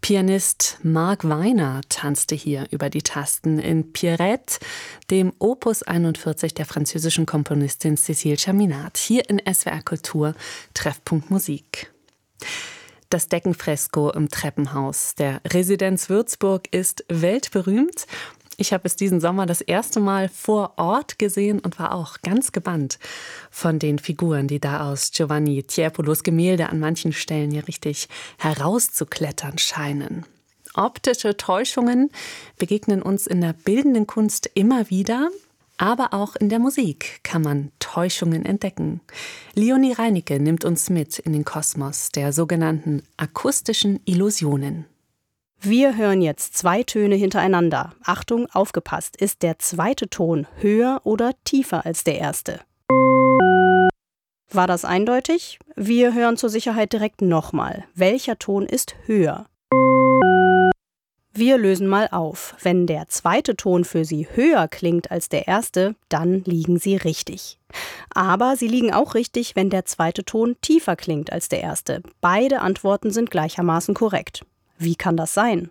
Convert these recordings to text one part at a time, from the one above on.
Pianist Mark Weiner tanzte hier über die Tasten in Pierrette, dem Opus 41 der französischen Komponistin Cécile Chaminade, hier in SWR Kultur Treffpunkt Musik. Das Deckenfresko im Treppenhaus der Residenz Würzburg ist weltberühmt. Ich habe es diesen Sommer das erste Mal vor Ort gesehen und war auch ganz gebannt von den Figuren, die da aus Giovanni Tierpolos Gemälde an manchen Stellen hier richtig herauszuklettern scheinen. Optische Täuschungen begegnen uns in der bildenden Kunst immer wieder, aber auch in der Musik kann man Täuschungen entdecken. Leonie Reinecke nimmt uns mit in den Kosmos der sogenannten akustischen Illusionen. Wir hören jetzt 2 Töne hintereinander. Achtung, aufgepasst, ist der zweite Ton höher oder tiefer als der erste? War das eindeutig? Wir hören zur Sicherheit direkt nochmal. Welcher Ton ist höher? Wir lösen mal auf. Wenn der zweite Ton für Sie höher klingt als der erste, dann liegen Sie richtig. Aber Sie liegen auch richtig, wenn der zweite Ton tiefer klingt als der erste. Beide Antworten sind gleichermaßen korrekt. Wie kann das sein?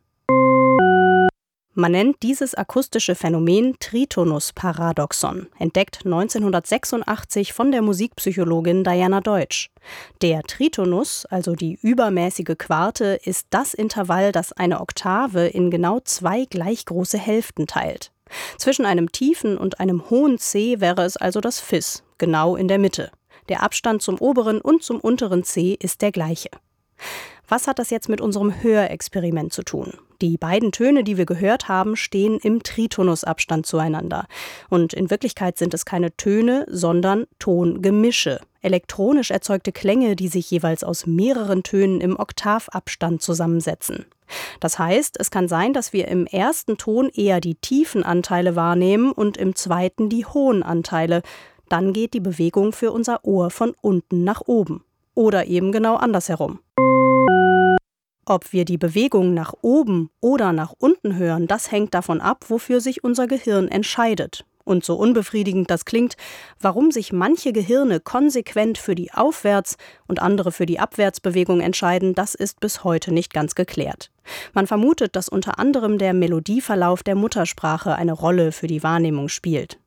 Man nennt dieses akustische Phänomen Tritonusparadoxon, entdeckt 1986 von der Musikpsychologin Diana Deutsch. Der Tritonus, also die übermäßige Quarte, ist das Intervall, das eine Oktave in genau 2 gleich große Hälften teilt. Zwischen einem tiefen und einem hohen C wäre es also das Fis, genau in der Mitte. Der Abstand zum oberen und zum unteren C ist der gleiche. Was hat das jetzt mit unserem Hörexperiment zu tun? Die beiden Töne, die wir gehört haben, stehen im Tritonusabstand zueinander. Und in Wirklichkeit sind es keine Töne, sondern Tongemische. Elektronisch erzeugte Klänge, die sich jeweils aus mehreren Tönen im Oktavabstand zusammensetzen. Das heißt, es kann sein, dass wir im ersten Ton eher die tiefen Anteile wahrnehmen und im zweiten die hohen Anteile. Dann geht die Bewegung für unser Ohr von unten nach oben. Oder eben genau andersherum. Ob wir die Bewegung nach oben oder nach unten hören, das hängt davon ab, wofür sich unser Gehirn entscheidet. Und so unbefriedigend das klingt, warum sich manche Gehirne konsequent für die Aufwärts- und andere für die Abwärtsbewegung entscheiden, das ist bis heute nicht ganz geklärt. Man vermutet, dass unter anderem der Melodieverlauf der Muttersprache eine Rolle für die Wahrnehmung spielt.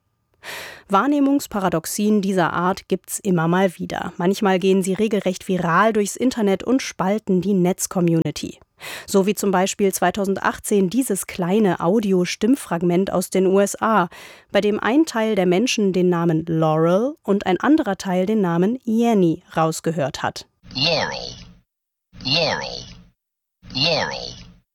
Wahrnehmungsparadoxien dieser Art gibt's immer mal wieder. Manchmal gehen sie regelrecht viral durchs Internet und spalten die Netzcommunity. So wie zum Beispiel 2018 dieses kleine Audio-Stimmfragment aus den USA, bei dem ein Teil der Menschen den Namen Laurel und ein anderer Teil den Namen Jenny rausgehört hat. Jenny, Jenny, Jenny,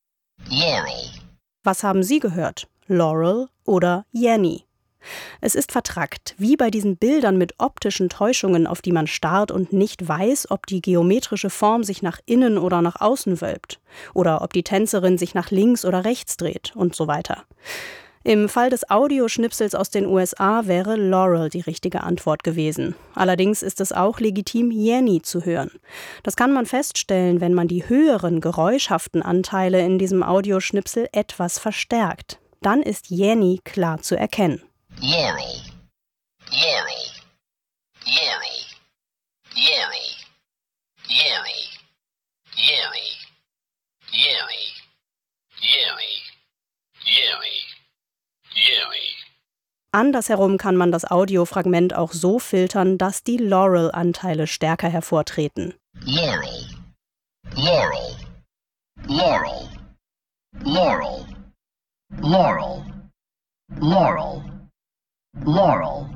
Jenny. Was haben Sie gehört? Laurel oder Jenny? Es ist vertrackt, wie bei diesen Bildern mit optischen Täuschungen, auf die man starrt und nicht weiß, ob die geometrische Form sich nach innen oder nach außen wölbt oder ob die Tänzerin sich nach links oder rechts dreht und so weiter. Im Fall des Audioschnipsels aus den USA wäre Laurel die richtige Antwort gewesen. Allerdings ist es auch legitim, Jenny zu hören. Das kann man feststellen, wenn man die höheren, geräuschhaften Anteile in diesem Audioschnipsel etwas verstärkt. Dann ist Jenny klar zu erkennen. Jenny, Jenny, Jenny, Jenny, Jenny, Jenny, Jenny, Jenny, Jenny, Jenny. Andersherum kann man das Audiofragment auch so filtern, dass die Laurel-Anteile stärker hervortreten. Jenny, Jenny, Jenny, Jenny, Laurel, Laurel. Laurel,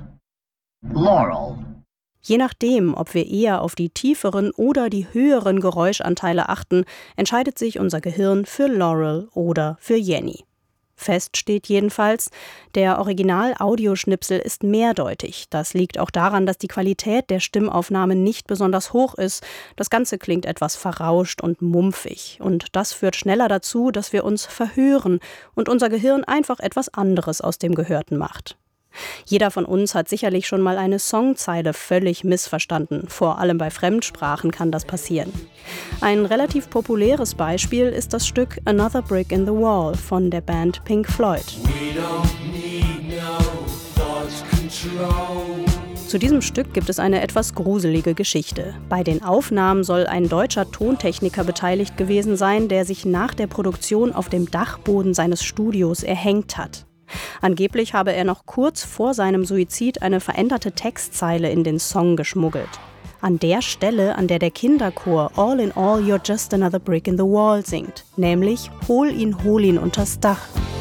Laurel. Je nachdem, ob wir eher auf die tieferen oder die höheren Geräuschanteile achten, entscheidet sich unser Gehirn für Laurel oder für Jenny. Fest steht jedenfalls, der Original-Audioschnipsel ist mehrdeutig. Das liegt auch daran, dass die Qualität der Stimmaufnahme nicht besonders hoch ist. Das Ganze klingt etwas verrauscht und mumpfig. Und das führt schneller dazu, dass wir uns verhören und unser Gehirn einfach etwas anderes aus dem Gehörten macht. Jeder von uns hat sicherlich schon mal eine Songzeile völlig missverstanden. Vor allem bei Fremdsprachen kann das passieren. Ein relativ populäres Beispiel ist das Stück Another Brick in the Wall von der Band Pink Floyd. We don't need no thought control. Zu diesem Stück gibt es eine etwas gruselige Geschichte. Bei den Aufnahmen soll ein deutscher Tontechniker beteiligt gewesen sein, der sich nach der Produktion auf dem Dachboden seines Studios erhängt hat. Angeblich habe er noch kurz vor seinem Suizid eine veränderte Textzeile in den Song geschmuggelt. An der Stelle, an der der Kinderchor All in all you're just another brick in the wall singt, nämlich Hol ihn unters Dach.